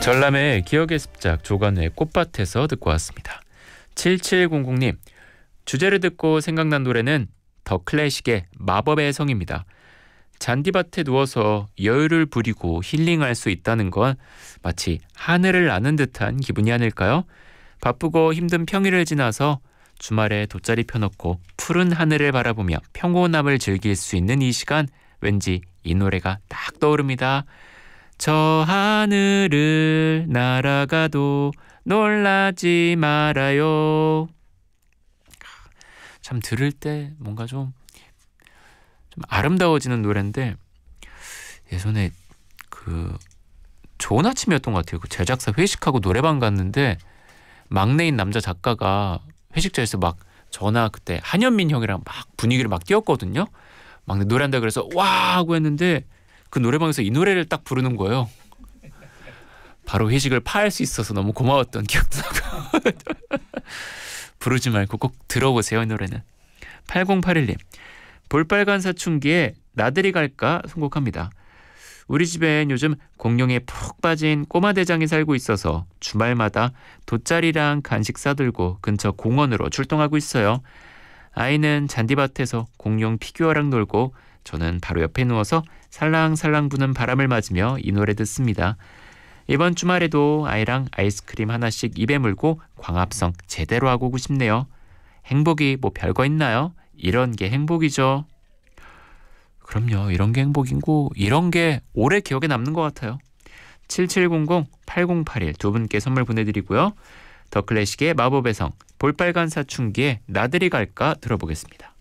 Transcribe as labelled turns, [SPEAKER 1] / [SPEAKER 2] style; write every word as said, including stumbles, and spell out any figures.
[SPEAKER 1] 전람의 기억의 습작 조관우의 꽃밭에서 듣고 왔습니다. 칠칠공공님 주제를 듣고 생각난 노래는 더 클래식의 마법의 성입니다. 잔디밭에 누워서 여유를 부리고 힐링할 수 있다는 건 마치 하늘을 나는 듯한 기분이 아닐까요? 바쁘고 힘든 평일을 지나서 주말에 돗자리 펴놓고 푸른 하늘을 바라보며 평온함을 즐길 수 있는 이 시간, 왠지 이 노래가 딱 떠오릅니다. 저 하늘을 날아가도 놀라지 말아요. 참 들을 때 뭔가 좀, 좀 아름다워지는 노래인데, 예전에 그 좋은 아침이었던 것 같아요. 그 제작사 회식하고 노래방 갔는데 막내인 남자 작가가 회식자에서 막 저나 그때 한현민 형이랑 막 분위기를 막 띄웠거든요. 막내 노래한다 그래서 와 하고 했는데 그 노래방에서 이 노래를 딱 부르는 거예요. 바로 회식을 파할 수 있어서 너무 고마웠던 기억도 나고. 부르지 말고 꼭 들어보세요, 이 노래는. 팔공팔일님 볼빨간 사춘기에 나들이 갈까 선곡합니다. 우리 집엔 요즘 공룡에 푹 빠진 꼬마 대장이 살고 있어서 주말마다 돗자리랑 간식 싸들고 근처 공원으로 출동하고 있어요. 아이는 잔디밭에서 공룡 피규어랑 놀고 저는 바로 옆에 누워서 살랑살랑 부는 바람을 맞으며 이 노래 듣습니다. 이번 주말에도 아이랑 아이스크림 하나씩 입에 물고 광합성 제대로 하고 싶네요. 행복이 뭐 별거 있나요? 이런 게 행복이죠. 그럼요. 이런 게 행복이고 이런 게 오래 기억에 남는 것 같아요. 칠칠공공 팔공팔일 두 분께 선물 보내드리고요. 더 클래식의 마법의 성, 볼빨간 사춘기에 나들이 갈까 들어보겠습니다.